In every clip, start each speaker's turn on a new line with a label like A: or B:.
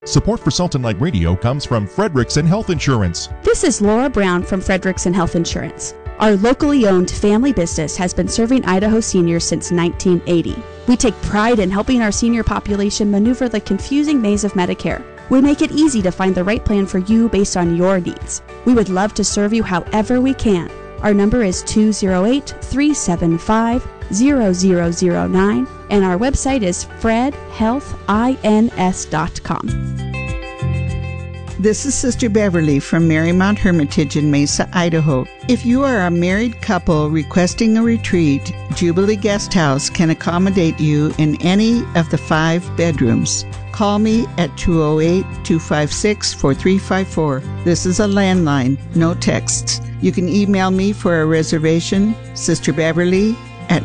A: Support for Salt and Light Radio comes from Frederickson Health Insurance.
B: This is Laura Brown from Frederickson Health Insurance. Our locally owned family business has been serving Idaho seniors since 1980. We take pride in helping our senior population maneuver the confusing maze of Medicare. We make it easy to find the right plan for you based on your needs. We would love to serve you however we can. Our number is 208-375-0009, and our website is fredhealthins.com.
C: This is Sister Beverly from Marymount Hermitage in Mesa, Idaho. If you are a married couple requesting a retreat, Jubilee Guest House can accommodate you in any of the 5 bedrooms. Call me at 208-256-4354. This is a landline, no texts. You can email me for a reservation, Sister Beverly at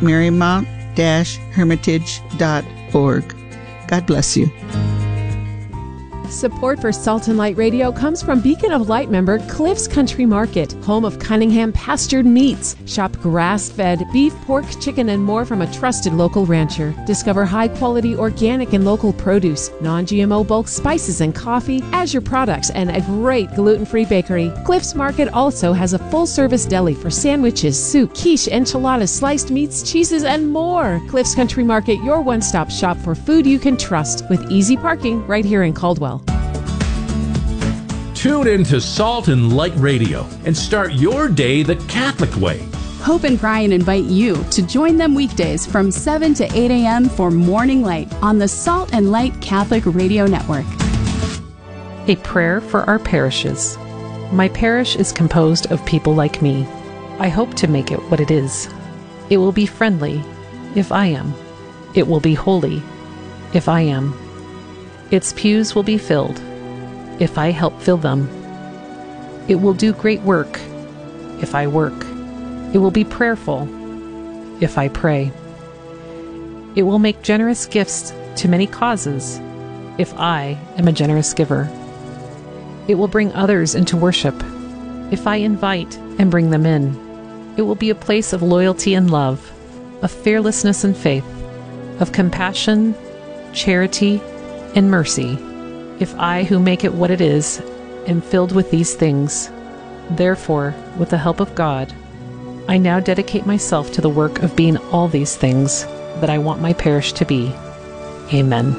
C: marymount-hermitage.org. God bless you.
D: Support for Salt and Light Radio comes from Beacon of Light member Cliff's Country Market, home of Cunningham pastured meats. Shop grass-fed beef, pork, chicken, and more from a trusted local rancher. Discover high-quality organic and local produce, non-GMO bulk spices and coffee, Azure products, and a great gluten-free bakery. Cliff's Market also has a full-service deli for sandwiches, soup, quiche, enchiladas, sliced meats, cheeses, and more. Cliff's Country Market, your one-stop shop for food you can trust, with easy parking right here in Caldwell.
E: Tune into Salt and Light Radio and start your day the Catholic way.
F: Hope and Brian invite you to join them weekdays from 7 to 8 a.m. for Morning Light on the Salt and Light Catholic Radio Network.
G: A prayer for our parishes. My parish is composed of people like me. I hope to make it what it is. It will be friendly, if I am. It will be holy, if I am. Its pews will be filled, if I help fill them. It will do great work, if I work. It will be prayerful, if I pray. It will make generous gifts to many causes, if I am a generous giver. It will bring others into worship, if I invite and bring them in. It will be a place of loyalty and love, of fearlessness and faith, of compassion, charity, and mercy, if I, who make it what it is, am filled with these things. Therefore, with the help of God, I now dedicate myself to the work of being all these things that I want my parish to be. Amen.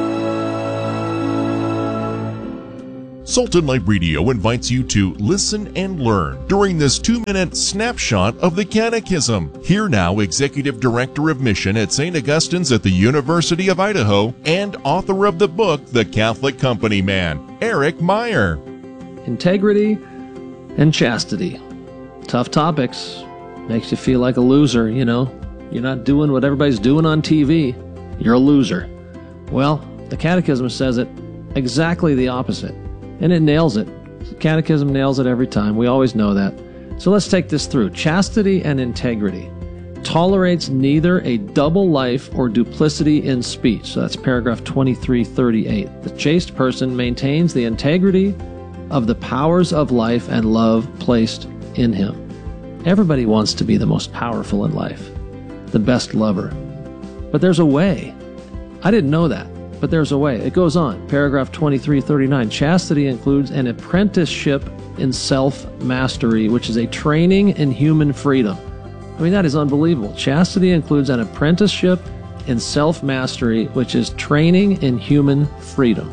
A: Salt and Light Radio invites you to listen and learn during this 2-minute snapshot of the Catechism. Here now, Executive Director of Mission at St. Augustine's at the University of Idaho and author of the book, The Catholic Company Man, Eric Meyer.
H: Integrity and chastity. Tough topics. Makes you feel like a loser, you know. You're not doing what everybody's doing on TV. You're a loser. Well, the Catechism says it exactly the opposite. And it nails it. The Catechism nails it every time. We always know that. So let's take this through. Chastity and integrity. Tolerates neither a double life or duplicity in speech. So that's paragraph 2338. The chaste person maintains the integrity of the powers of life and love placed in him. Everybody wants to be the most powerful in life, the best lover. But there's a way. I didn't know that. But there's a way. It goes on. Paragraph 2339. Chastity includes an apprenticeship in self-mastery, which is a training in human freedom. I mean, that is unbelievable. Chastity includes an apprenticeship in self-mastery, which is training in human freedom.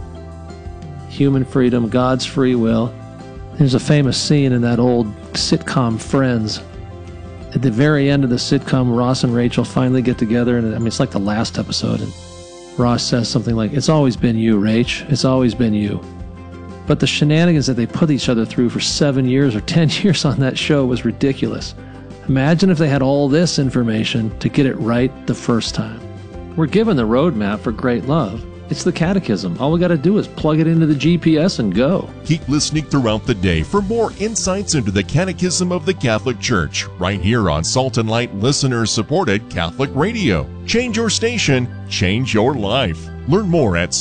H: Human freedom, God's free will. There's a famous scene in that old sitcom Friends. At the very end of the sitcom, Ross and Rachel finally get together, and I mean, it's like the last episode, and Ross says something like, "It's always been you, Rach. It's always been you." But the shenanigans that they put each other through for 7 years or 10 years on that show was ridiculous. Imagine if they had all this information to get it right the first time. We're given the roadmap for great love. It's the Catechism. All we got to do is plug it into the GPS and go.
A: Keep listening throughout the day for more insights into the Catechism of the Catholic Church, right here on Salt and Light listener-supported Catholic Radio. Change your station, change your life. Learn more at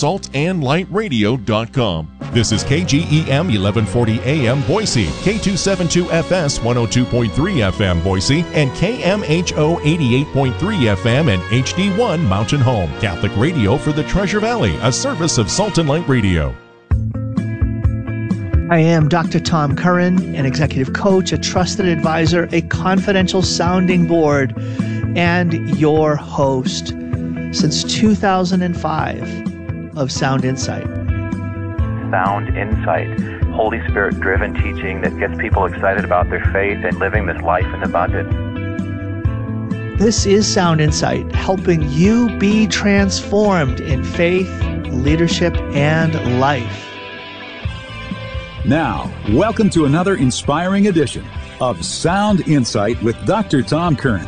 A: saltandlightradio.com. This is KGEM 1140 AM Boise, K272FS 102.3 FM Boise, and KMHO 88.3 FM and HD1 Mountain Home. Catholic Radio for the Treasure Valley, a service of Salt and Light Radio.
I: I am Dr. Tom Curran, an executive coach, a trusted advisor, a confidential sounding board, and your host since 2005 of Sound Insight.
J: Sound Insight, Holy Spirit-driven teaching that gets people excited about their faith and living this life in abundance.
I: This is Sound Insight, helping you be transformed in faith, leadership, and life.
K: Now, welcome to another inspiring edition of Sound Insight with Dr. Tom Curran.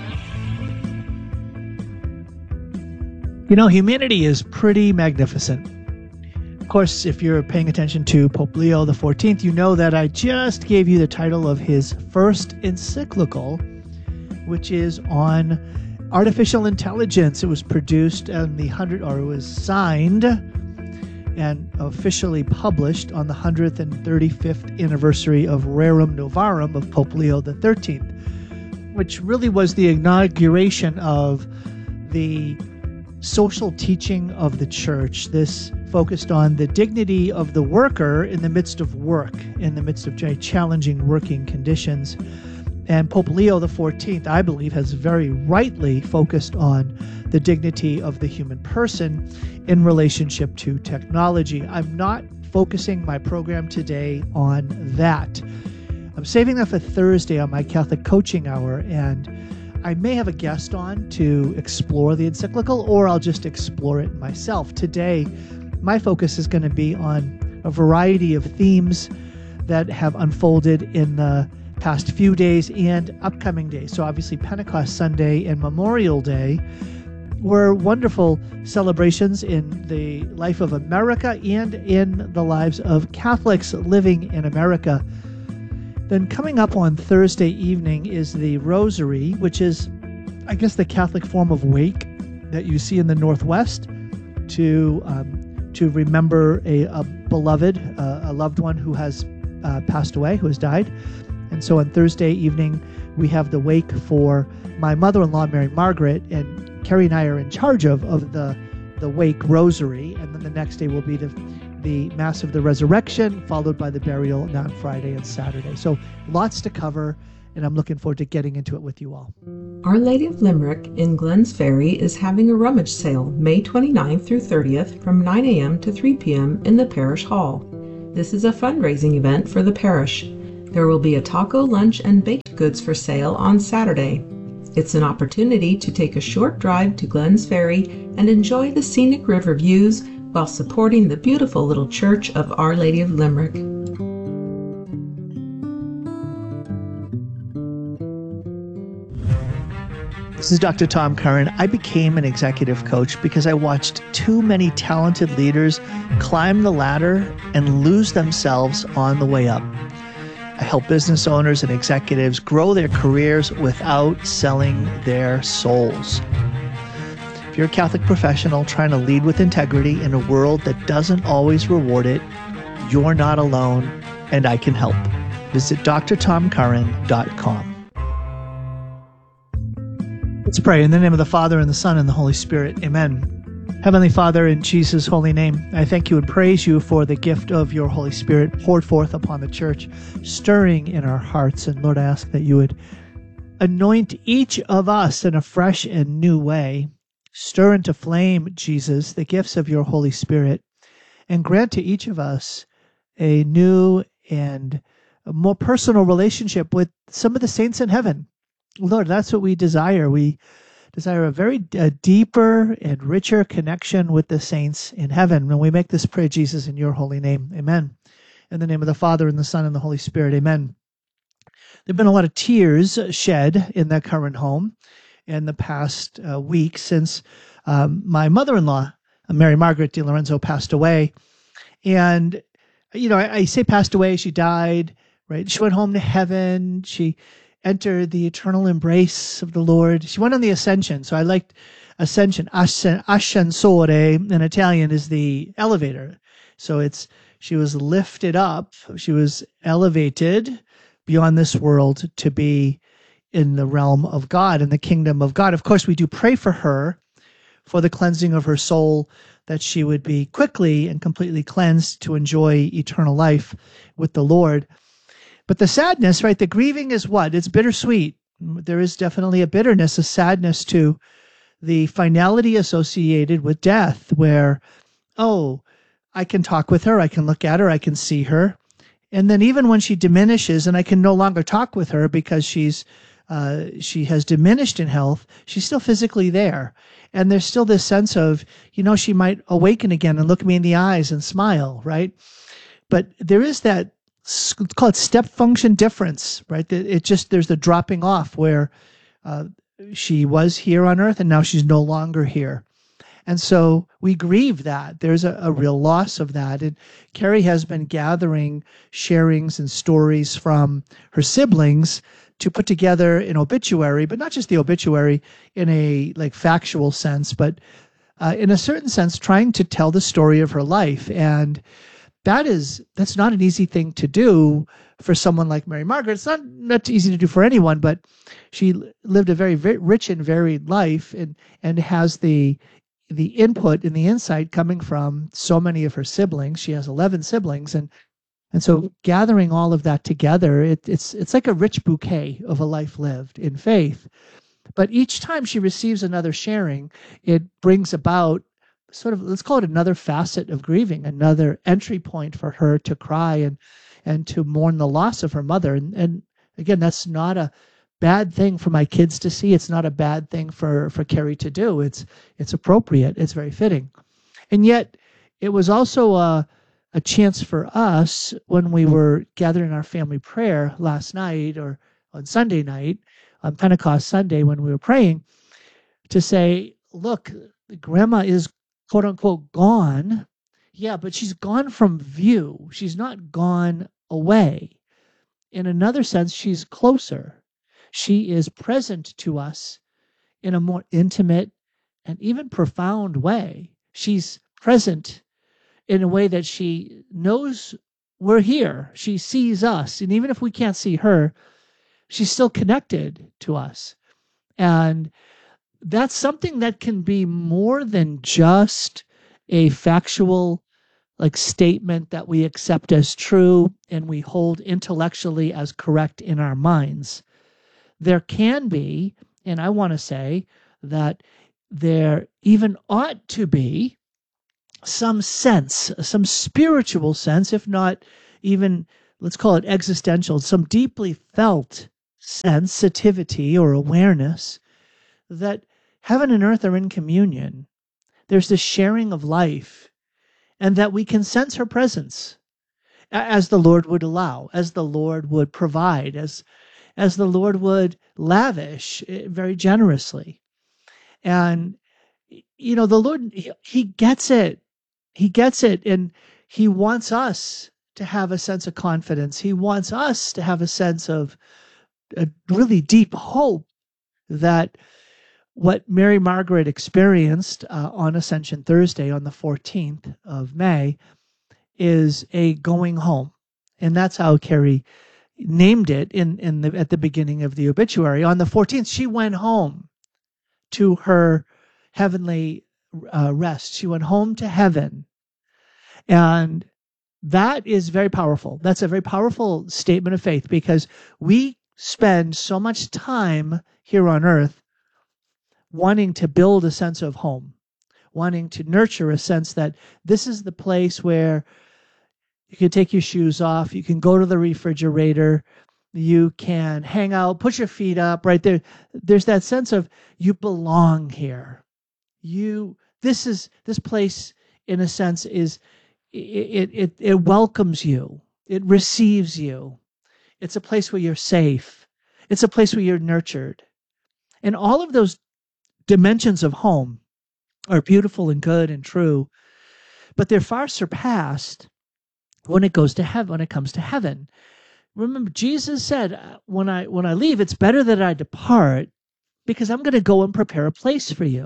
I: You know, humanity is pretty magnificent. Of course, if you're paying attention to Pope Leo XIV, you know that I just gave you the title of his first encyclical, which is on artificial intelligence. It was produced on the it was signed and officially published on the 100th and 35th anniversary of Rerum Novarum of Pope Leo XIII, which really was the inauguration of the social teaching of the church. This focused on the dignity of the worker in the midst of work, in the midst of challenging working conditions. And Pope Leo XIV, I believe, has very rightly focused on the dignity of the human person in relationship to technology. I'm not focusing my program today on that. I'm saving that for Thursday on my Catholic Coaching Hour, and I may have a guest on to explore the encyclical, or I'll just explore it myself. Today, my focus is going to be on a variety of themes that have unfolded in the past few days and upcoming days. So obviously Pentecost Sunday and Memorial Day were wonderful celebrations in the life of America and in the lives of Catholics living in America. Then coming up on Thursday evening is the Rosary, which is, I guess, the Catholic form of wake that you see in the Northwest to remember a beloved, a loved one who has passed away, who has died. And so on Thursday evening, we have the wake for my mother-in-law, Mary Margaret, and Carrie and I are in charge of the wake rosary. And then the next day will be the Mass of the Resurrection, followed by the burial on Friday and Saturday. So lots to cover, and I'm looking forward to getting into it with you all.
L: Our Lady of Limerick in Glens Ferry is having a rummage sale May 29th through 30th from 9 a.m. to 3 p.m. in the parish hall. This is a fundraising event for the parish. There will be a taco lunch and baked goods for sale on Saturday. It's an opportunity to take a short drive to Glens Ferry and enjoy the scenic river views while supporting the beautiful little church of Our Lady of Limerick.
I: This is Dr. Tom Curran. I became an executive coach because I watched too many talented leaders climb the ladder and lose themselves on the way up. I help business owners and executives grow their careers without selling their souls. If you're a Catholic professional trying to lead with integrity in a world that doesn't always reward it, you're not alone, and I can help. Visit drtomcurran.com. Let's pray in the name of the Father, and the Son, and the Holy Spirit. Amen. Heavenly Father, in Jesus' holy name, I thank you and praise you for the gift of your Holy Spirit poured forth upon the church, stirring in our hearts. And Lord, I ask that you would anoint each of us in a fresh and new way. Stir into flame, Jesus, the gifts of your Holy Spirit, and grant to each of us a new and a more personal relationship with some of the saints in heaven. Lord, that's what we desire. We desire a deeper and richer connection with the saints in heaven. And we make this prayer, Jesus, in your holy name. Amen. In the name of the Father, and the Son, and the Holy Spirit. Amen. There have been a lot of tears shed in the Curran home in the past week since my mother-in-law, Mary Margaret de Lorenzo, passed away. And, you know, I say passed away, she died, right? She went home to heaven. She entered the eternal embrace of the Lord. She went on the ascension. So I liked ascension. Ascensore in Italian is the elevator. So she was lifted up. She was elevated beyond this world to be in the realm of God, in the kingdom of God. Of course, we do pray for her for the cleansing of her soul, that she would be quickly and completely cleansed to enjoy eternal life with the Lord. But the sadness, right, the grieving is what? It's bittersweet. There is definitely a bitterness, a sadness to the finality associated with death, where, oh, I can talk with her, I can look at her, I can see her. And then even when she diminishes and I can no longer talk with her because she has diminished in health, she's still physically there. And there's still this sense of, she might awaken again and look me in the eyes and smile, right? But there is that, it's called step function difference, right? There's the dropping off where she was here on earth and now she's no longer here. And so we grieve that. There's a real loss of that. And Carrie has been gathering sharings and stories from her siblings to put together an obituary, but not just the obituary in a factual sense, but in a certain sense, trying to tell the story of her life. And that's not an easy thing to do for someone like Mary Margaret. It's not easy to do for anyone, but she lived a very, very rich and varied life and has the input and the insight coming from so many of her siblings. She has 11 siblings, and so gathering all of that together, it's like a rich bouquet of a life lived in faith. But each time she receives another sharing, it brings about sort of, let's call it another facet of grieving, another entry point for her to cry and to mourn the loss of her mother. And again, that's not a bad thing for my kids to see. It's not a bad thing for Carrie to do. It's appropriate. It's very fitting. And yet it was also a chance for us when we were gathering our family prayer last night, or on Sunday night, on Pentecost Sunday when we were praying, to say, look, Grandma is quote unquote gone. Yeah, but she's gone from view. She's not gone away. In another sense, she's closer. She is present to us in a more intimate and even profound way. She's present in a way that she knows we're here. She sees us. And even if we can't see her, she's still connected to us. And that's something that can be more than just a factual statement that we accept as true and we hold intellectually as correct in our minds. There can be, and I want to say that there even ought to be some sense, some spiritual sense, if not even, let's call it existential, some deeply felt sensitivity or awareness that heaven and earth are in communion. There's this sharing of life, and that we can sense her presence as the Lord would allow, as the Lord would provide, as the Lord would lavish very generously. And, the Lord, He gets it. He gets it. And He wants us to have a sense of confidence. He wants us to have a sense of a really deep hope that what Mary Margaret experienced on Ascension Thursday on the 14th of May is a going home. And that's how Carrie named it at the beginning of the obituary. On the 14th, she went home to her heavenly rest. She went home to heaven. And that is very powerful. That's a very powerful statement of faith, because we spend so much time here on earth wanting to build a sense of home, wanting to nurture a sense that this is the place where you can take your shoes off, you can go to the refrigerator, you can hang out, put your feet up, right there. There's that sense of you belong here. This place, in a sense, is it welcomes you. It receives you. It's a place where you're safe. It's a place where you're nurtured. And all of those dimensions of home are beautiful and good and true, but they're far surpassed when it goes to heaven, when it comes to heaven. Remember, Jesus said, when I leave, it's better that I depart, because I'm going to go and prepare a place for you.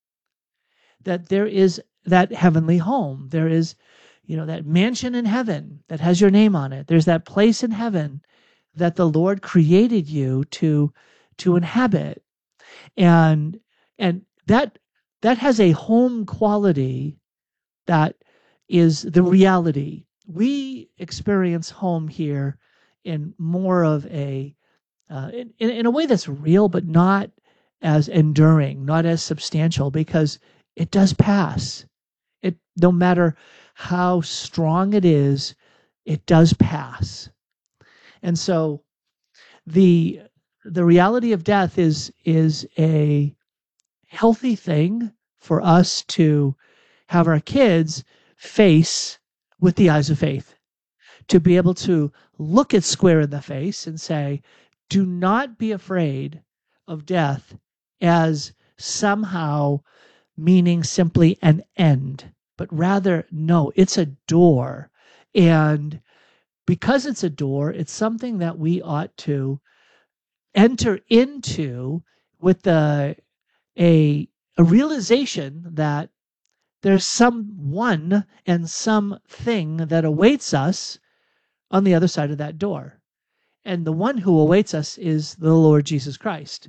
I: That there is that heavenly home. There is, that mansion in heaven that has your name on it. There's that place in heaven that the Lord created you to inhabit. And that that has a home quality that is the reality. We experience home here in more of a, in a way that's real, but not as enduring, not as substantial, because it does pass. It, no matter how strong it is, it does pass. And so the reality of death is a healthy thing for us to have our kids face with the eyes of faith, to be able to look it square in the face and say, do not be afraid of death as somehow meaning simply an end, but rather, no, it's a door. And because it's a door, it's something that we ought to enter into with a realization that there's someone and something that awaits us on the other side of that door. And the one who awaits us is the Lord Jesus Christ.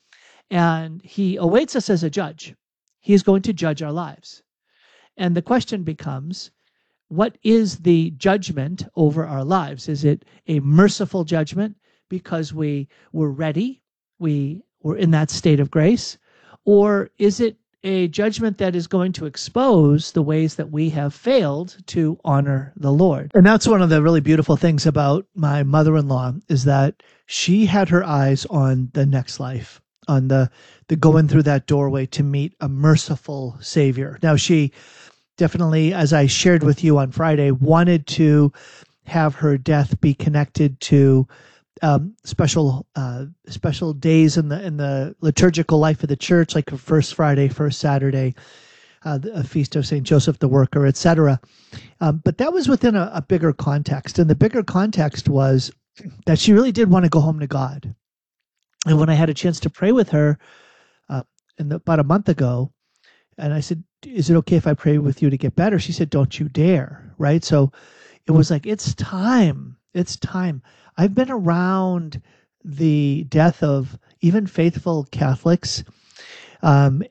I: And he awaits us as a judge. He is going to judge our lives. And the question becomes, what is the judgment over our lives? Is it a merciful judgment because we were ready, we were in that state of grace? Or is it a judgment that is going to expose the ways that we have failed to honor the Lord? And that's one of the really beautiful things about my mother-in-law, is that she had her eyes on the next life, on the going through that doorway to meet a merciful Savior. Now, she definitely, as I shared with you on Friday, wanted to have her death be connected to special days in the liturgical life of the church, like First Friday, First Saturday, a feast of St. Joseph the Worker, etc. But that was within a bigger context. And the bigger context was that she really did want to go home to God. And when I had a chance to pray with her about a month ago, and I said, is it okay if I pray with you to get better? She said, don't you dare, right? So it was like, it's time. It's time. I've been around the death of even faithful Catholics and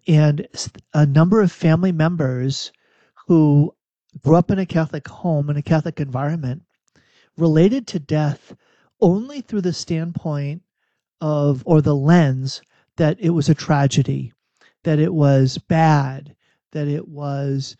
I: a number of family members who grew up in a Catholic home, in a Catholic environment, related to death only through the standpoint of, or the lens, that it was a tragedy, that it was bad, that it's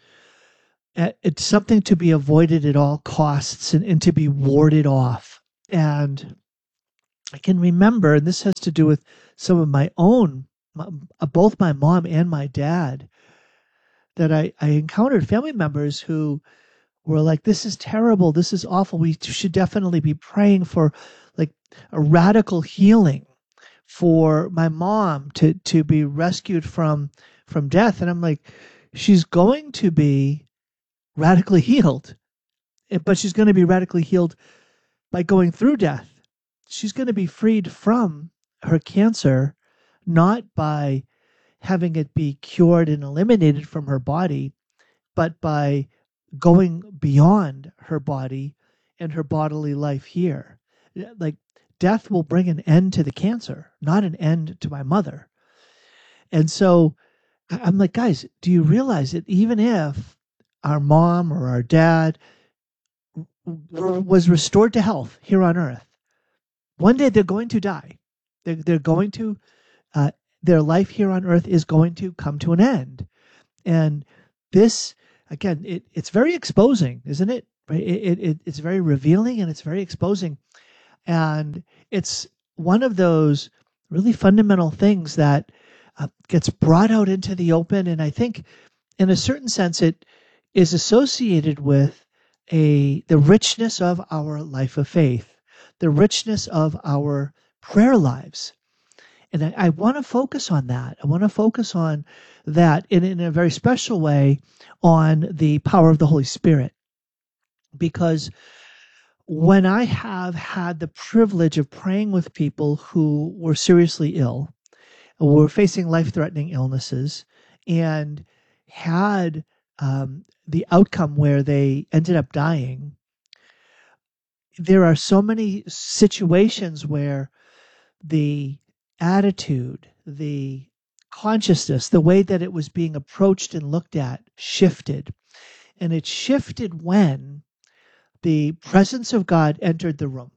I: something to be avoided at all costs and to be warded off. And I can remember, and this has to do with some of my own, both my mom and my dad, that I encountered family members who were like, this is terrible, this is awful, we should definitely be praying for like a radical healing for my mom to be rescued from death. And I'm like, she's going to be radically healed, but she's going to be radically healed by going through death. She's going to be freed from her cancer, not by having it be cured and eliminated from her body, but by going beyond her body and her bodily life here. Like, death will bring an end to the cancer, not an end to my mother. And so I'm like, guys, do you realize that even if our mom or our dad was restored to health here on earth, one day they're going to die. They're going to, their life here on earth is going to come to an end. And this, again, it's very exposing, isn't it? It's very revealing and it's very exposing. And it's one of those really fundamental things that gets brought out into the open. And I think in a certain sense, it is associated with the richness of our life of faith, the richness of our prayer lives. And I want to focus on that. I want to focus on that in a very special way, on the power of the Holy Spirit. Because when I have had the privilege of praying with people who were seriously ill, were facing life-threatening illnesses, and had the outcome where they ended up dying, there are so many situations where the attitude, the consciousness, the way that it was being approached and looked at, shifted. And it shifted when the presence of God entered the room.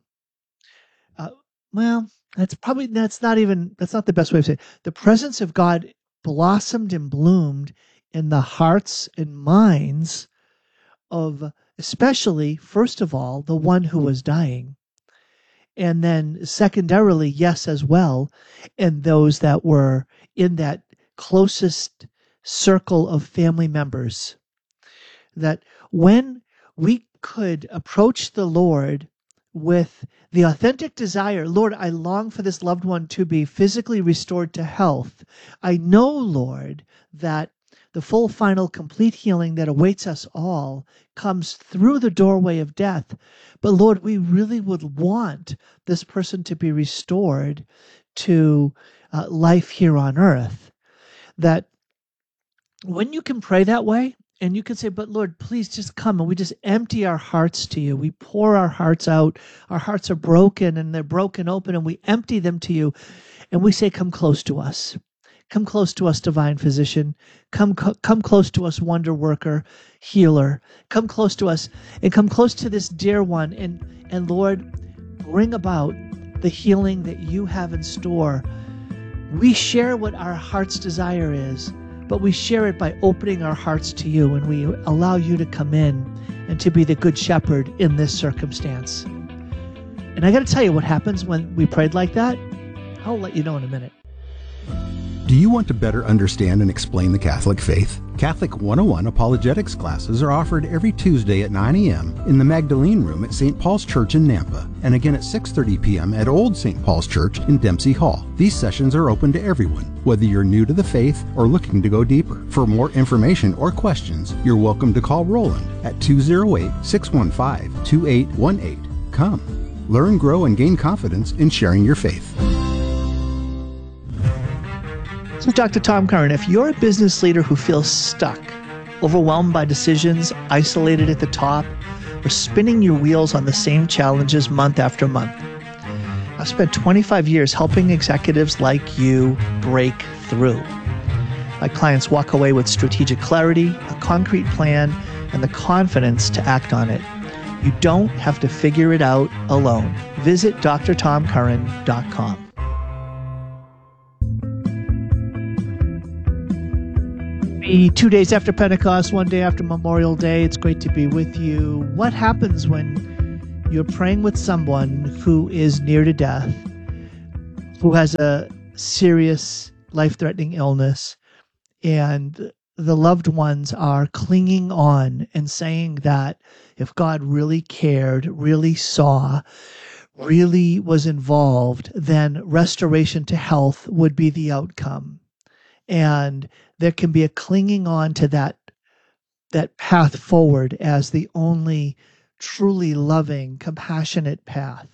I: That's not the best way to say it. The presence of God blossomed and bloomed in the hearts and minds of, especially, first of all, the one who was dying. And then secondarily, yes, as well, and those that were in that closest circle of family members. That when we could approach the Lord with the authentic desire, Lord, I long for this loved one to be physically restored to health. I know, Lord, that the full, final, complete healing that awaits us all comes through the doorway of death. But Lord, we really would want this person to be restored to life here on earth. That when you can pray that way, and you can say, but Lord, please just come, and we just empty our hearts to you. We pour our hearts out. Our hearts are broken, and they're broken open, and we empty them to you. And we say, come close to us. Come close to us, divine physician. Come close to us, wonder worker, healer. Come close to us, and come close to this dear one. And Lord, bring about the healing that you have in store. We share what our heart's desire is, but we share it by opening our hearts to you, and we allow you to come in and to be the good shepherd in this circumstance. And I got to tell you what happens when we prayed like that. I'll let you know in a minute.
M: Do you want to better understand and explain the Catholic faith? Catholic 101 apologetics classes are offered every Tuesday at 9 a.m. in the Magdalene Room at St. Paul's Church in Nampa, and again at 6:30 p.m. at Old St. Paul's Church in Dempsey Hall. These sessions are open to everyone, whether you're new to the faith or looking to go deeper. For more information or questions, you're welcome to call Roland at 208-615-2818. Come, learn, grow, and gain confidence in sharing your faith.
I: This is Dr. Tom Curran. If you're a business leader who feels stuck, overwhelmed by decisions, isolated at the top, or spinning your wheels on the same challenges month after month, I've spent 25 years helping executives like you break through. My clients walk away with strategic clarity, a concrete plan, and the confidence to act on it. You don't have to figure it out alone. Visit drtomcurran.com. Be 2 days after Pentecost, 1 day after Memorial Day. It's great to be with you. What happens when you're praying with someone who is near to death, who has a serious life-threatening illness, and the loved ones are clinging on and saying that if God really cared, really saw, really was involved, then restoration to health would be the outcome. And there can be a clinging on to that path forward as the only truly loving, compassionate path.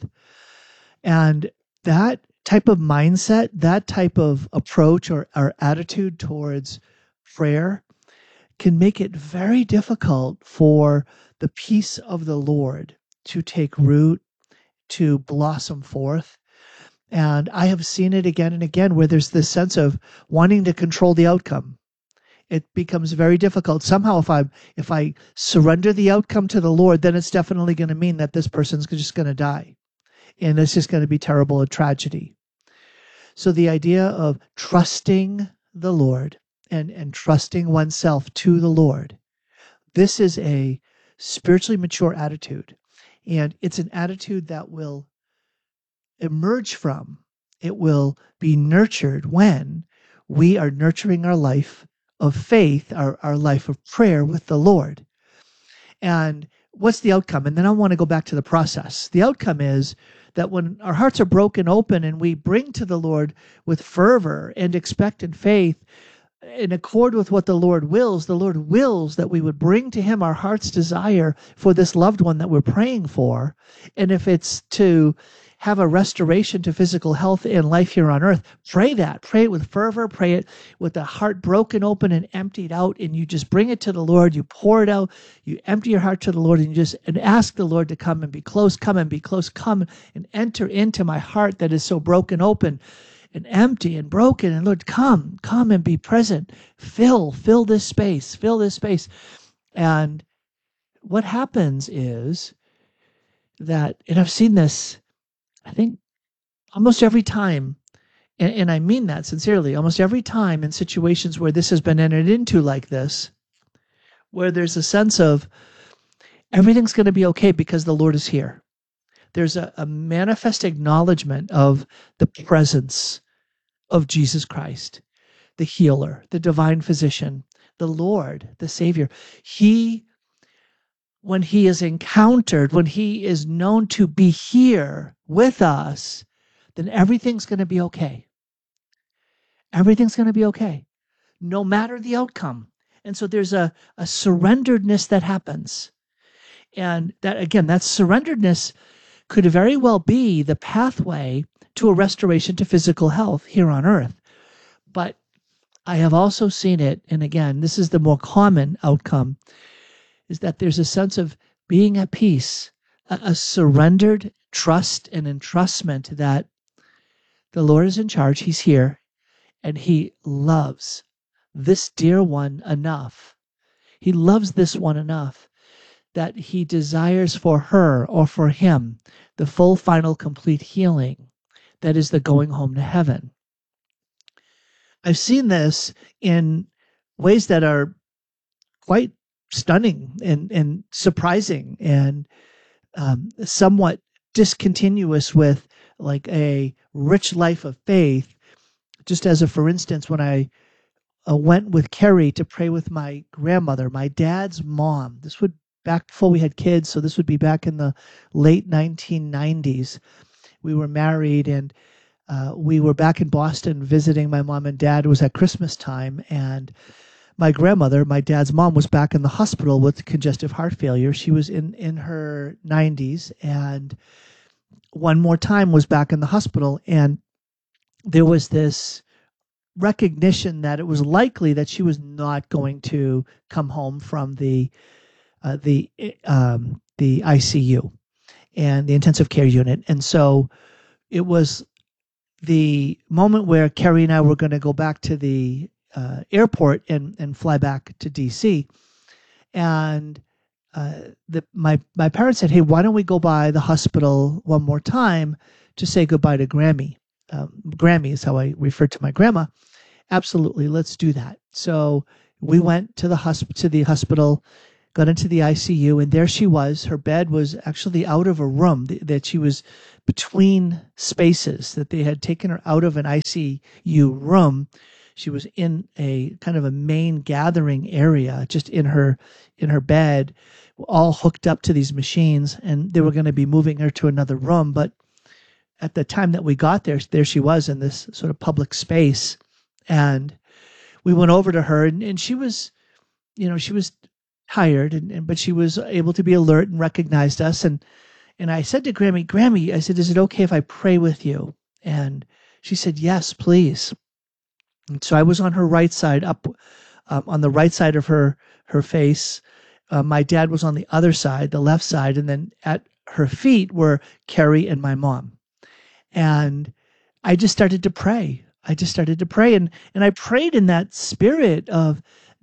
I: And that type of mindset, that type of approach or attitude towards prayer can make it very difficult for the peace of the Lord to take root, to blossom forth. And I have seen it again and again where there's this sense of wanting to control the outcome. It becomes very difficult. Somehow if I surrender the outcome to the Lord, then it's definitely going to mean that this person's just going to die. And it's just going to be terrible, a tragedy. So the idea of trusting the Lord and trusting oneself to the Lord, this is a spiritually mature attitude. And it's an attitude that will emerge from, it will be nurtured when we are nurturing our life of faith, our life of prayer with the Lord. And what's the outcome? And then I want to go back to the process. The outcome is that when our hearts are broken open and we bring to the Lord with fervor and expectant faith, in accord with what the Lord wills that we would bring to him our heart's desire for this loved one that we're praying for. And if it's to have a restoration to physical health and life here on earth, pray that. Pray it with fervor. Pray it with the heart broken open and emptied out. And you just bring it to the Lord. You pour it out. You empty your heart to the Lord and ask the Lord to come and be close. Come and be close. Come and enter into my heart that is so broken open. and empty and broken. And Lord, come and be present. Fill this space. And what happens is that, and I've seen this, I think, almost every time, and I mean that sincerely, almost every time in situations where this has been entered into like this, where there's a sense of everything's going to be okay because the Lord is here. There's a manifest acknowledgement of the presence of Jesus Christ, the healer, the divine physician, the Lord, the Savior. When he is encountered, when he is known to be here with us, then everything's going to be okay. Everything's going to be okay, no matter the outcome. And so there's a surrenderedness that happens. And that surrenderedness could very well be the pathway to a restoration to physical health here on earth. But I have also seen it, and again, this is the more common outcome, is that there's a sense of being at peace, a surrendered trust and entrustment that the Lord is in charge, he's here, and he loves this dear one enough. He loves this one enough that he desires for her or for him the full, final, complete healing that is the going home to heaven. I've seen this in ways that are quite stunning and surprising and somewhat discontinuous with like a rich life of faith. Just as a for instance, when I went with Carrie to pray with my grandmother, my dad's mom, this would back before we had kids, so this would be back in the late 1990s. We were married, and we were back in Boston visiting my mom and dad. It was at Christmas time, and my grandmother, my dad's mom, was back in the hospital with congestive heart failure. She was in her 90s, and one more time was back in the hospital, and there was this recognition that it was likely that she was not going to come home from the ICU and the intensive care unit. And so it was the moment where Carrie and I were going to go back to the airport and fly back to DC. And my parents said, hey, why don't we go by the hospital one more time to say goodbye to Grammy? Grammy is how I refer to my grandma. Absolutely, let's do that. So we went to the hospital, got into the ICU, and there she was. Her bed was actually out of a room that she was between spaces, that they had taken her out of an ICU room. She was in a kind of a main gathering area, just in her bed, all hooked up to these machines, and they were going to be moving her to another room. But at the time that we got there she was in this sort of public space, and we went over to her, and she was, she was tired, but she was able to be alert and recognized us. And I said to Grammy, I said, is it okay if I pray with you? And she said, yes, please. And so I was on her right side, up on the right side of her face. My dad was on the other side, the left side, and then at her feet were Carrie and my mom. And I just started to pray. And I prayed in that spirit of,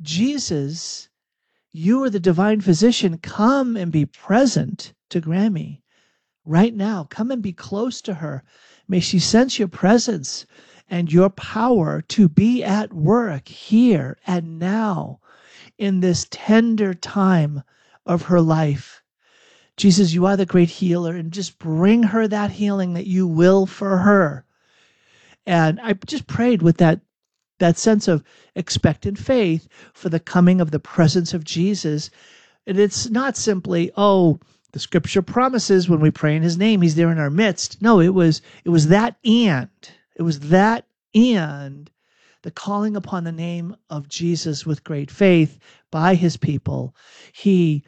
I: Jesus, you are the divine physician. Come and be present to Grammy right now. Come and be close to her. May she sense your presence and your power to be at work here and now in this tender time of her life. Jesus, you are the great healer, and just bring her that healing that you will for her. And I just prayed with that sense of expectant faith for the coming of the presence of Jesus. And it's not simply, the scripture promises when we pray in his name, he's there in our midst. No, it was that and. It was that and the calling upon the name of Jesus with great faith by his people. He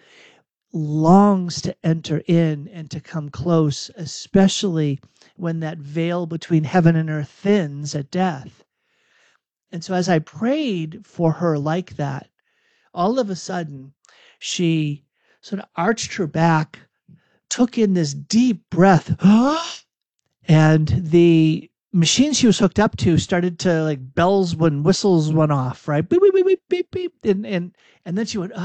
I: longs to enter in and to come close, especially when that veil between heaven and earth thins at death. And so as I prayed for her like that, all of a sudden, she sort of arched her back, took in this deep breath, and the machine she was hooked up to started to like bells when whistles went off, right? Beep, beep, beep, beep, beep, beep. And then she went,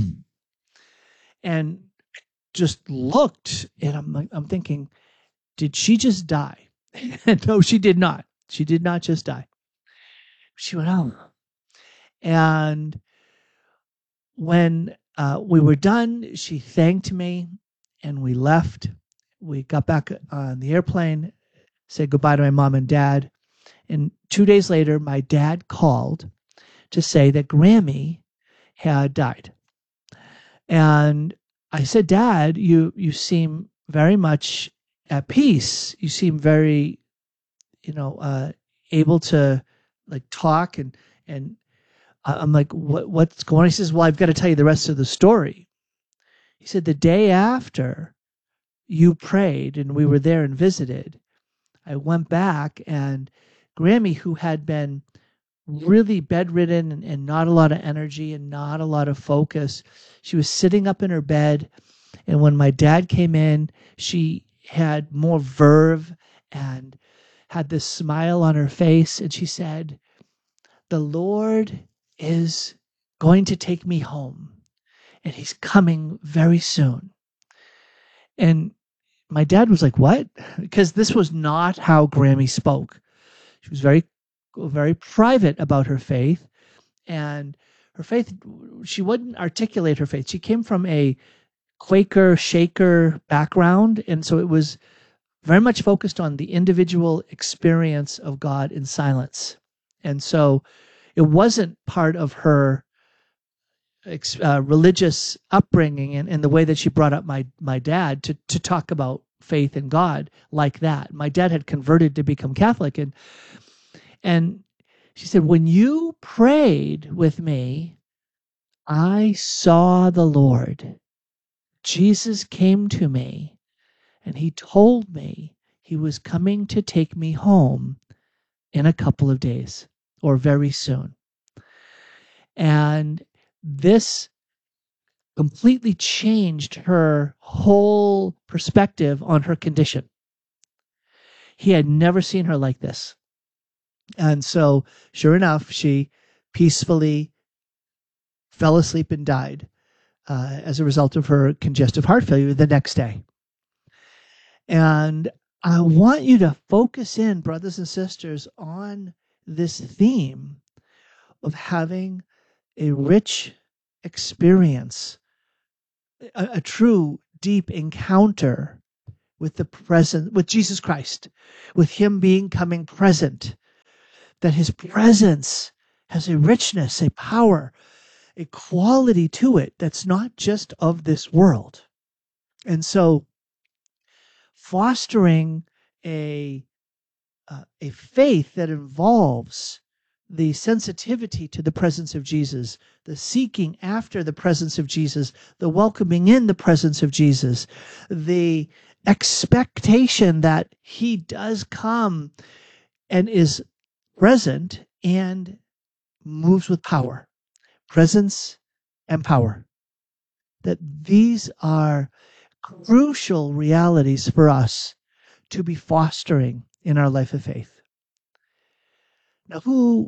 I: and just looked, and I'm thinking, did she just die? No, she did not. She did not just die. She went, oh. And when we were done, she thanked me, and we left. We got back on the airplane, said goodbye to my mom and dad. And 2 days later, my dad called to say that Grammy had died. And I said, Dad, you seem very much at peace. You seem very, able to like talk. And I'm like, what's going on? He says, well, I've got to tell you the rest of the story. He said, the day after you prayed and we were there and visited, I went back, and Grammy, who had been really bedridden and not a lot of energy and not a lot of focus, she was sitting up in her bed. And when my dad came in, she had more verve and had this smile on her face. And she said, the Lord is going to take me home, and he's coming very soon. And my dad was like, what? Because this was not how Grammy spoke. She was very, very private about her faith. And her faith, she wouldn't articulate her faith. She came from a Quaker, Shaker background. And so it was very much focused on the individual experience of God in silence. And so it wasn't part of her religious upbringing and the way that she brought up my dad to talk about faith in God like that. My dad had converted to become Catholic, and she said, when you prayed with me, I saw the Lord. Jesus came to me, and he told me he was coming to take me home in a couple of days or very soon. And this completely changed her whole perspective on her condition. He had never seen her like this. And so, sure enough, she peacefully fell asleep and died as a result of her congestive heart failure the next day. And I want you to focus in, brothers and sisters, on this theme of having a rich experience, a true deep encounter with with Jesus Christ, with him becoming present, that his presence has a richness, a power, a quality to it that's not just of this world. And so fostering a faith that involves the sensitivity to the presence of Jesus, the seeking after the presence of Jesus, the welcoming in the presence of Jesus, the expectation that he does come and is present and moves with power, presence and power. That these are crucial realities for us to be fostering in our life of faith. Now, who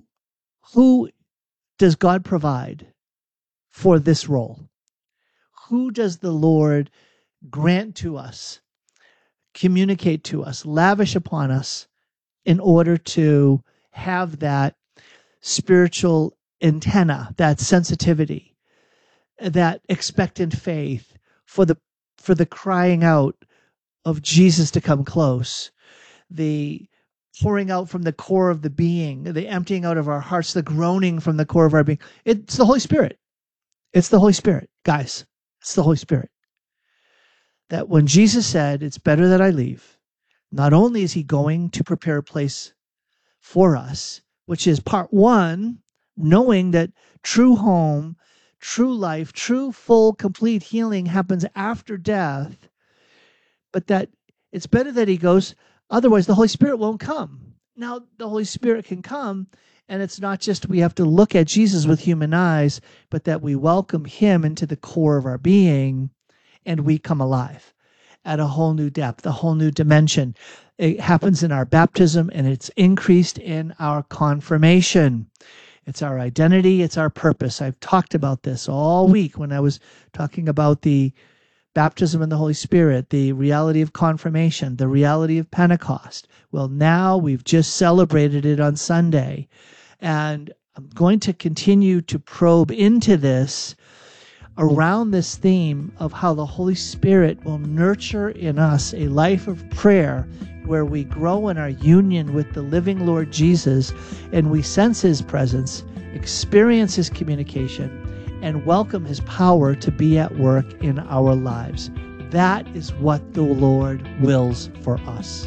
I: does God provide for this role? Who does the Lord grant to us, communicate to us, lavish upon us in order to have that spiritual antenna, that sensitivity, that expectant faith for the crying out of Jesus to come close, the pouring out from the core of the being, the emptying out of our hearts, the groaning from the core of our being? It's the Holy Spirit. It's the Holy Spirit, guys. It's the Holy Spirit. That when Jesus said, it's better that I leave, not only is he going to prepare a place for us, which is part one, knowing that true home, true life, true, full, complete healing happens after death, but that it's better that he goes, otherwise the Holy Spirit won't come. Now, the Holy Spirit can come, and it's not just we have to look at Jesus with human eyes, but that we welcome him into the core of our being, and we come alive at a whole new depth, a whole new dimension. It happens in our baptism, and it's increased in our confirmation. It's our identity. It's our purpose. I've talked about this all week when I was talking about the baptism in the Holy Spirit, the reality of confirmation, the reality of Pentecost. Well, now we've just celebrated it on Sunday. And I'm going to continue to probe into this around this theme of how the Holy Spirit will nurture in us a life of prayer where we grow in our union with the living Lord Jesus, and we sense His presence, experience His communication, and welcome His power to be at work in our lives. That is what the Lord wills for us.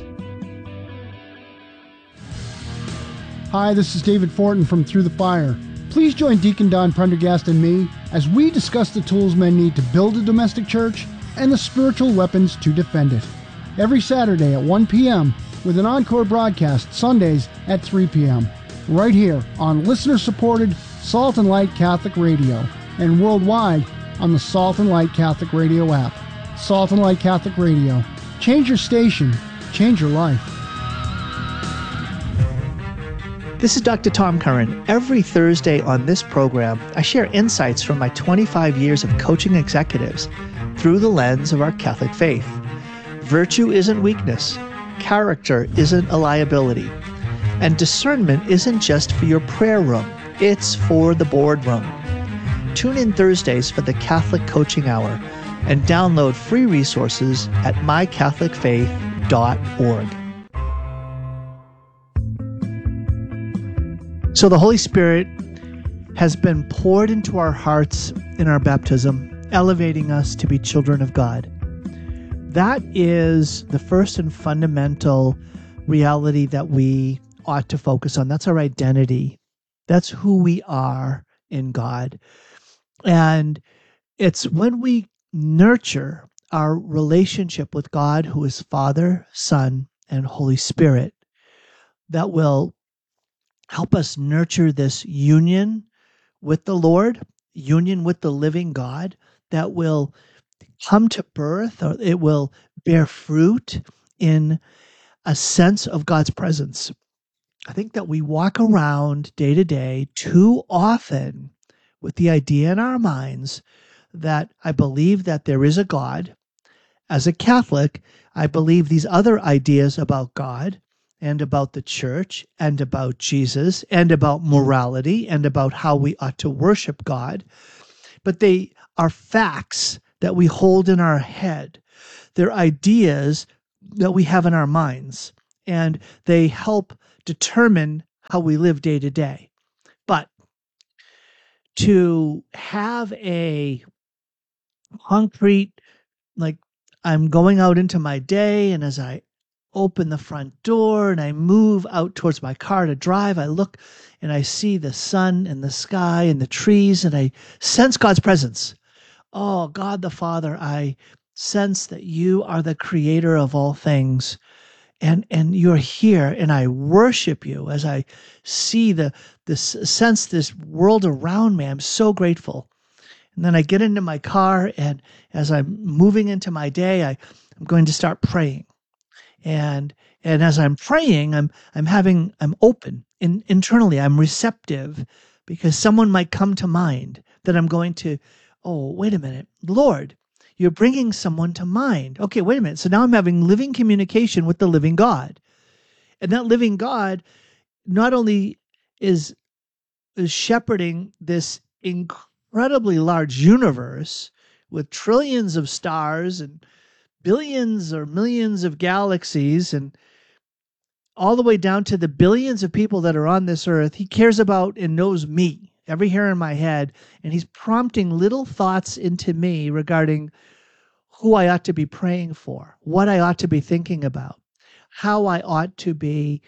N: Hi, this is David Fortin from Through the Fire. Please join Deacon Don Prendergast and me as we discuss the tools men need to build a domestic church and the spiritual weapons to defend it. Every Saturday at 1 p.m. with an encore broadcast Sundays at 3 p.m. right here on listener-supported Salt and Light Catholic Radio and worldwide on the Salt and Light Catholic Radio app. Salt and Light Catholic Radio. Change your station. Change your life.
I: This is Dr. Tom Curran. Every Thursday on this program, I share insights from my 25 years of coaching executives through the lens of our Catholic faith. Virtue isn't weakness. Character isn't a liability. And discernment isn't just for your prayer room. It's for the boardroom. Tune in Thursdays for the Catholic Coaching Hour and download free resources at mycatholicfaith.org. So the Holy Spirit has been poured into our hearts in our baptism, elevating us to be children of God. That is the first and fundamental reality that we ought to focus on. That's our identity. That's who we are in God. And it's when we nurture our relationship with God, who is Father, Son, and Holy Spirit, that will help us nurture this union with the Lord, union with the living God, that will come to birth, or it will bear fruit in a sense of God's presence. I think that we walk around day to day too often with the idea in our minds that I believe that there is a God. As a Catholic, I believe these other ideas about God and about the church and about Jesus and about morality and about how we ought to worship God. But they are facts that we hold in our head. They're ideas that we have in our minds, and they help determine how we live day to day. But to have a concrete, like, I'm going out into my day, and as I open the front door and I move out towards my car to drive, I look and I see the sun and the sky and the trees, and I sense God's presence. Oh, God the Father, I sense that you are the creator of all things, and you're here, and I worship you as I see sense this world around me. I'm so grateful. And then I get into my car, and as I'm moving into my day, I'm going to start praying. And as I'm praying, I'm open internally. I'm receptive, because someone might come to mind that I'm going to, oh, wait a minute, Lord, you're bringing someone to mind. Okay, wait a minute. So now I'm having living communication with the living God. And that living God not only is shepherding this incredibly large universe with trillions of stars and billions or millions of galaxies, and all the way down to the billions of people that are on this earth. He cares about and knows me, every hair in my head, and he's prompting little thoughts into me regarding who I ought to be praying for, what I ought to be thinking about, how I ought to be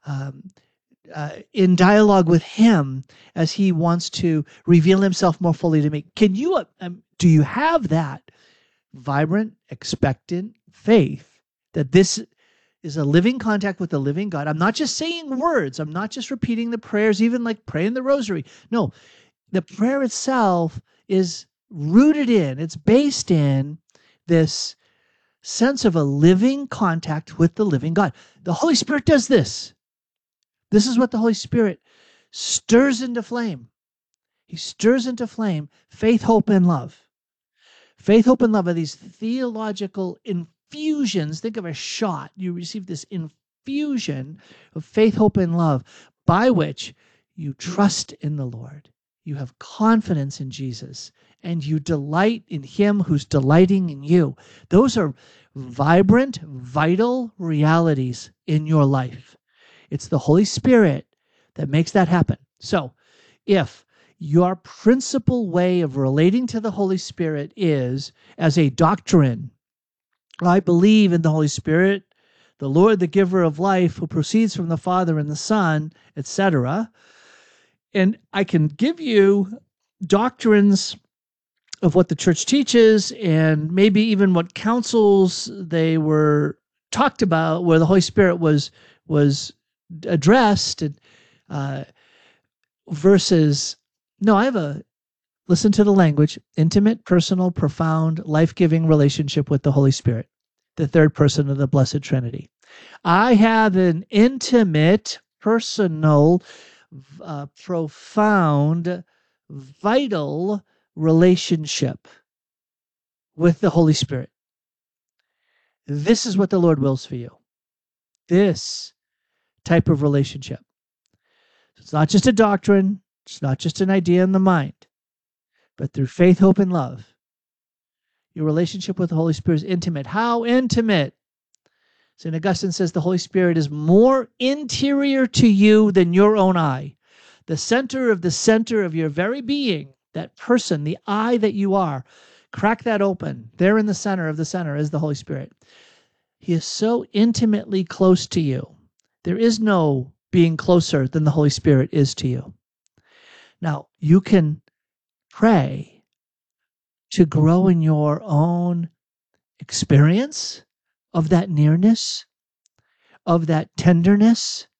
I: in dialogue with him as he wants to reveal himself more fully to me. Can you, do you have that vibrant, expectant faith that this is a living contact with the living God? I'm not just saying words. I'm not just repeating the prayers, even like praying the rosary. No, the prayer itself is rooted in, it's based in this sense of a living contact with the living God. The Holy Spirit does this. This is what the Holy Spirit stirs into flame. He stirs into flame faith, hope, and love. Faith, hope, and love are these theological infusions. Think of a shot. You receive this infusion of faith, hope, and love by which you trust in the Lord. You have confidence in Jesus, and you delight in Him who's delighting in you. Those are vibrant, vital realities in your life. It's the Holy Spirit that makes that happen. So, if your principal way of relating to the Holy Spirit is as a doctrine, I believe in the Holy Spirit, the Lord, the giver of life, who proceeds from the Father and the Son, etc., and I can give you doctrines of what the church teaches and maybe even what councils they were talked about where the Holy Spirit was addressed, and, versus, no, I have a, listen to the language, intimate, personal, profound, life-giving relationship with the Holy Spirit, the third person of the Blessed Trinity. I have an intimate, personal, profound, vital relationship with the Holy Spirit. This is what the Lord wills for you. This type of relationship. It's not just a doctrine. It's not just an idea in the mind. But through faith, hope, and love, your relationship with the Holy Spirit is intimate. How intimate? St. Augustine says the Holy Spirit is more interior to you than your own eye. The center of your very being, that person, the I that you are, crack that open. There in the center of the center is the Holy Spirit. He is so intimately close to you. There is no being closer than the Holy Spirit is to you. Now, you can pray to grow in your own experience of that nearness, of that tenderness,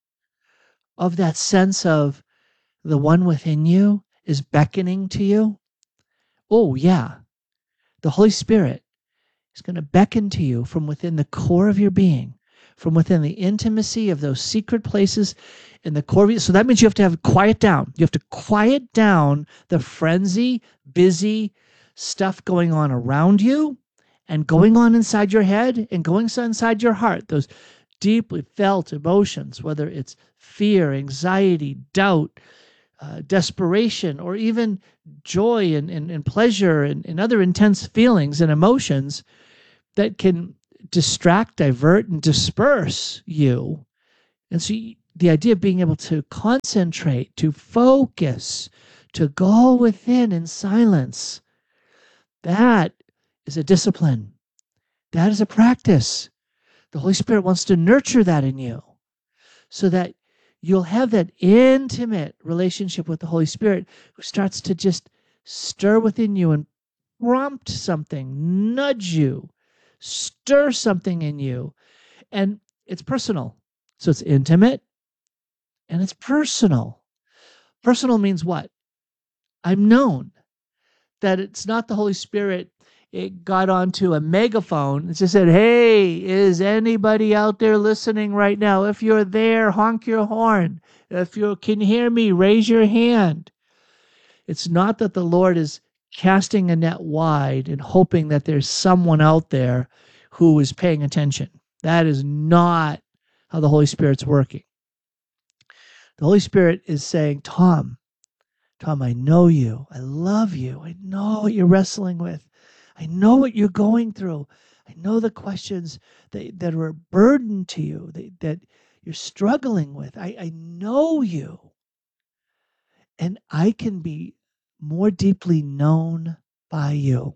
I: of that sense of the one within you is beckoning to you. Oh, yeah. The Holy Spirit is going to beckon to you from within the core of your being, from within the intimacy of those secret places in the core of you. So that means you have to quiet down. You have to quiet down the frenzy, busy stuff going on around you and going on inside your head and going inside your heart. Those deeply felt emotions, whether it's fear, anxiety, doubt, desperation, or even joy and pleasure and other intense feelings and emotions that can distract, divert, and disperse you. And so the idea of being able to concentrate, to focus, to go within in silence, that is a discipline. That is a practice. The Holy Spirit wants to nurture that in you so that you'll have that intimate relationship with the Holy Spirit who starts to just stir within you and prompt something, nudge you, stir something in you. And it's personal. So it's intimate and it's personal. Personal means what? I'm known. That it's not the Holy Spirit, it got onto a megaphone. It just said, hey, is anybody out there listening right now? If you're there, honk your horn. If you can hear me, raise your hand. It's not that the Lord is casting a net wide and hoping that there's someone out there who is paying attention. That is not how the Holy Spirit's working. The Holy Spirit is saying, Tom, I know you. I love you. I know what you're wrestling with. I know what you're going through. I know the questions that are a burden to you, that you're struggling with. I know you. And I can be more deeply known by you.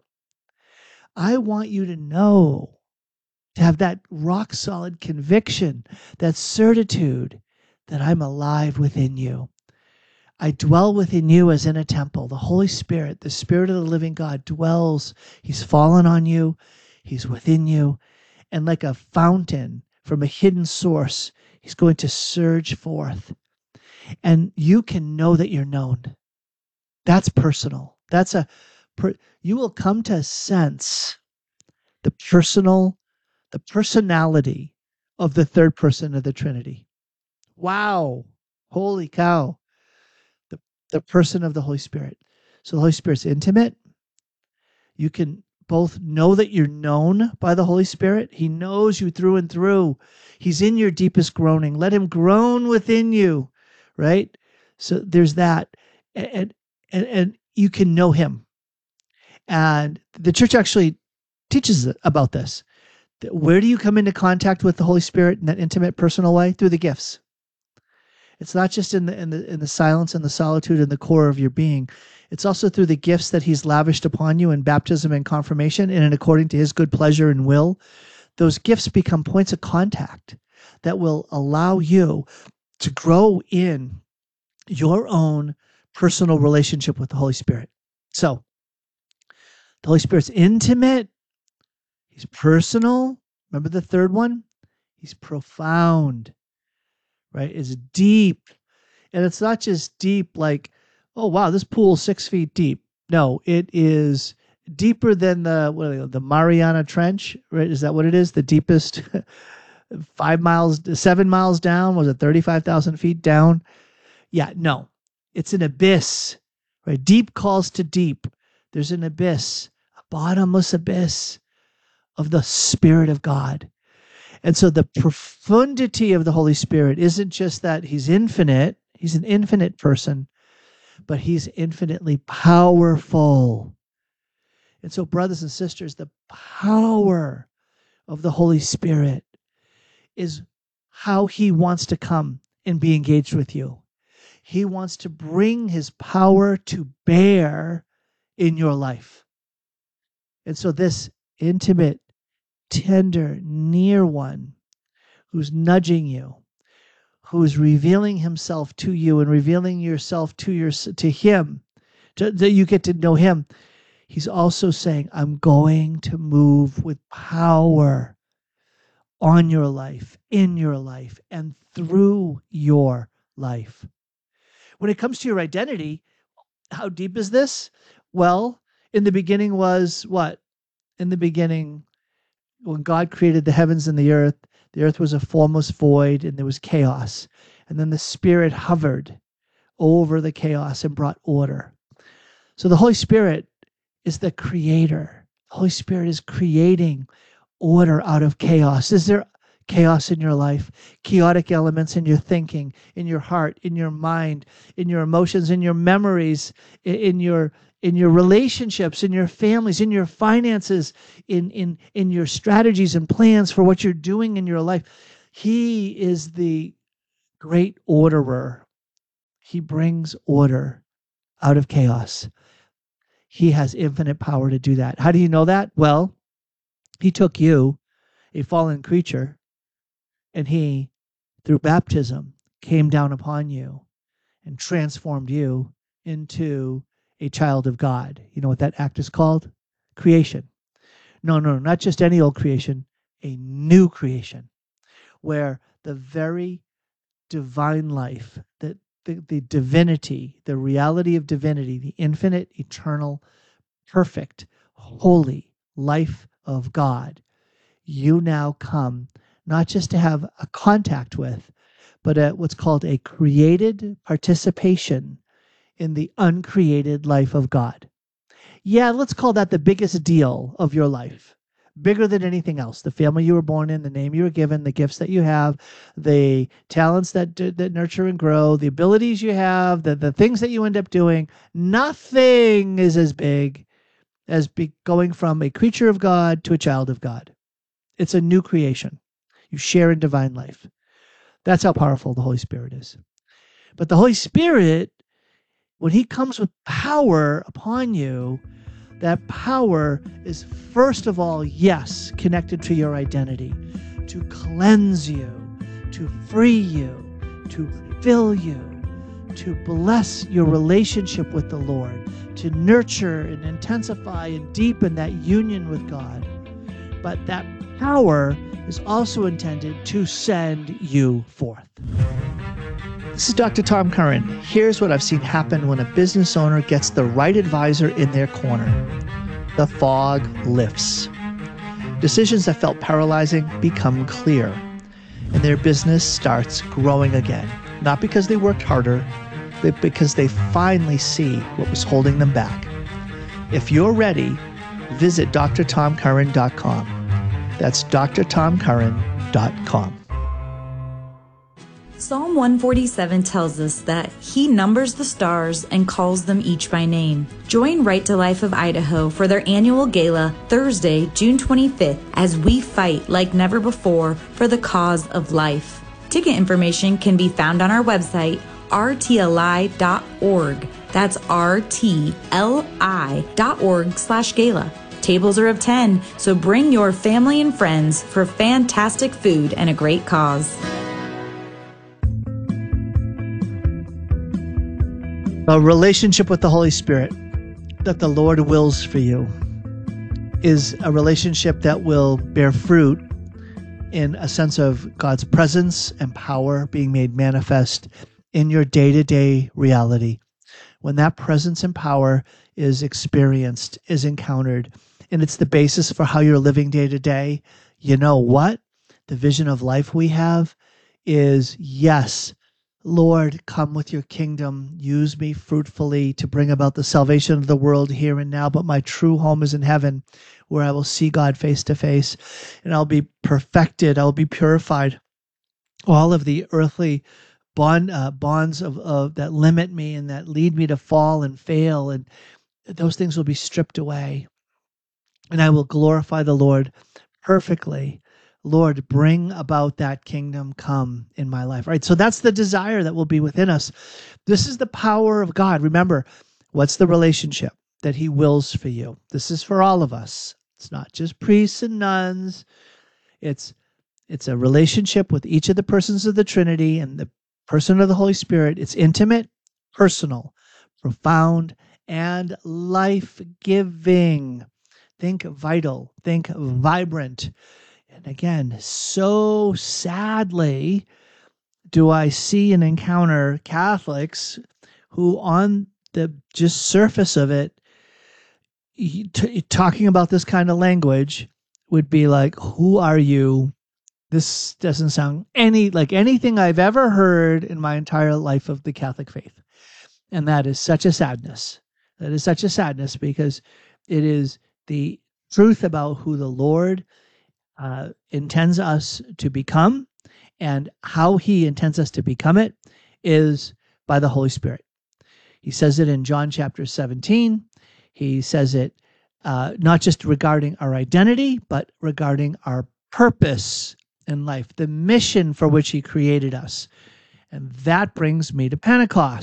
I: I want you to know, to have that rock solid conviction, that certitude that I'm alive within you. I dwell within you as in a temple. The Holy Spirit, the Spirit of the living God dwells. He's fallen on you. He's within you. And like a fountain from a hidden source, He's going to surge forth. And you can know that you're known. That's personal. You will come to sense the personal the personality of the third person of the Trinity. Wow. Holy cow. The person of the Holy Spirit. So the Holy Spirit's intimate. You can both know that you're known by the Holy Spirit. He knows you through and through. He's in your deepest groaning. Let him groan within you, right? So there's that. And you can know him. And the church actually teaches about this. Where do you come into contact with the Holy Spirit in that intimate, personal way? Through the gifts. It's not just in the silence and the solitude and the core of your being. It's also through the gifts that he's lavished upon you in baptism and confirmation, and according to his good pleasure and will. Those gifts become points of contact that will allow you to grow in your own personal relationship with the Holy Spirit. So, the Holy Spirit's intimate. He's personal. Remember the third one? He's profound. Right? It's deep. And it's not just deep like, oh, wow, this pool's 6 feet deep. No, it is deeper than the Mariana Trench, right? Is that what it is? The deepest 7 miles down? Was it 35,000 feet down? Yeah, no. It's an abyss, right? Deep calls to deep. There's an abyss, a bottomless abyss of the Spirit of God. And so the profundity of the Holy Spirit isn't just that he's infinite, he's an infinite person, but he's infinitely powerful. And so, brothers and sisters, the power of the Holy Spirit is how he wants to come and be engaged with you. He wants to bring his power to bear in your life. And so this intimate, tender, near one who's nudging you, who's revealing himself to you and revealing yourself to him, that you get to know him. He's also saying, I'm going to move with power on your life, in your life, and through your life. When it comes to your identity, how deep is this? Well, in the beginning was what? In the beginning, when God created the heavens and the earth was a formless void and there was chaos. And then the Spirit hovered over the chaos and brought order. So the Holy Spirit is the creator. The Holy Spirit is creating order out of chaos. Is there chaos in your life? Chaotic elements in your thinking, in your heart, in your mind, in your emotions, in your memories, in your relationships, in your families, in your finances, in your strategies and plans for what you're doing in your life. He is the great orderer. He brings order out of chaos. He has infinite power to do that. How do you know that? Well, he took you, a fallen creature, and he, through baptism, came down upon you and transformed you into a child of God. You know what that act is called? Creation. No, not just any old creation, a new creation, where the very divine life, the divinity, the reality of divinity, the infinite, eternal, perfect, holy life of God, you now come not just to have a contact with, but what's called a created participation in the uncreated life of God. Yeah, let's call that the biggest deal of your life. Bigger than anything else. The family you were born in, the name you were given, the gifts that you have, the talents that nurture and grow, the abilities you have, the things that you end up doing. Nothing is as big as going from a creature of God to a child of God. It's a new creation. You share in divine life. That's how powerful the Holy Spirit is. But the Holy Spirit, when he comes with power upon you, that power is first of all, yes, connected to your identity, to cleanse you, to free you, to fill you, to bless your relationship with the Lord, to nurture and intensify and deepen that union with God. But that power is also intended to send you forth. This is Dr. Tom Curran. Here's what I've seen happen when a business owner gets the right advisor in their corner. The fog lifts. Decisions that felt paralyzing become clear, and their business starts growing again. Not because they worked harder, but because they finally see what was holding them back. If you're ready, visit drtomcurran.com. That's drtomcurran.com.
O: Psalm 147 tells us that He numbers the stars and calls them each by name. Join Right to Life of Idaho for their annual gala Thursday, June 25th, as we fight like never before for the cause of life. Ticket information can be found on our website, rtli.org. That's rtli.org/gala. Tables are of 10, so bring your family and friends for fantastic food and a great cause.
I: A relationship with the Holy Spirit that the Lord wills for you is a relationship that will bear fruit in a sense of God's presence and power being made manifest in your day-to-day reality. When that presence and power is experienced, is encountered, and it's the basis for how you're living day-to-day, you know what? The vision of life we have is, yes, Lord, come with your kingdom. Use me fruitfully to bring about the salvation of the world here and now. But my true home is in heaven, where I will see God face to face, and I'll be perfected. I'll be purified. All of the earthly bonds of that limit me and that lead me to fall and fail, and those things will be stripped away. And I will glorify the Lord perfectly. Lord, bring about that kingdom come in my life. Right? So that's the desire that will be within us. This is the power of God. Remember, what's the relationship that he wills for you? This is for all of us. It's not just priests and nuns. It's a relationship with each of the persons of the Trinity and the person of the Holy Spirit. It's intimate, personal, profound, and life-giving. Think vital. Think vibrant. And again, so sadly do I see and encounter Catholics who on the just surface of it, talking about this kind of language would be like, who are you? This doesn't sound like anything I've ever heard in my entire life of the Catholic faith. And that is such a sadness. That is such a sadness because it is the truth about who the Lord intends us to become, and how he intends us to become it is by the Holy Spirit. He says it in John chapter 17. He says it not just regarding our identity, but regarding our purpose in life, the mission for which he created us. And that brings me to Pentecost.